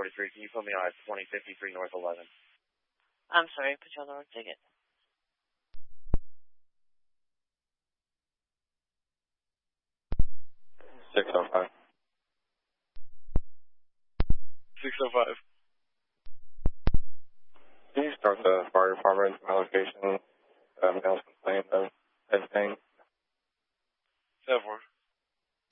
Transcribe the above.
1043. Can you put me on at 2053 North 11? I'm sorry, put you on the wrong ticket. 605. 605. Can you start the fire department? My location, mail's complaint of head pain. 7-4.